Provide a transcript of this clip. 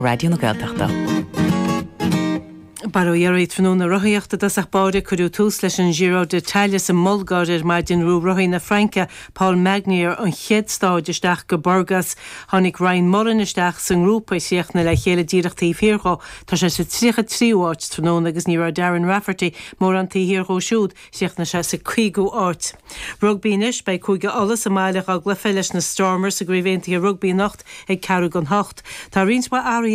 Radio na Gaeltachta. Baróiarid fanú na roiíochta dasach báide chuú tús leis an Giro d'Italia sa Mulgáir maidin rú roií na Franca Paul Magnier an chéad stáidisteach go Burgas tháinig Ryan Mullen isteach san grúpa siachna le chéile díreachtaí fíorchá tá sé sa trícha tríháit fanú agus ní ra Darren Rafferty mór an tíhíorchó siúd siachna sé sa cuiigú áit. Rugbínis bei chuige alles a máileach agla leis na Stormers a gréibhéntaí rugby nacht ag carú gan hocht. Tá rinspa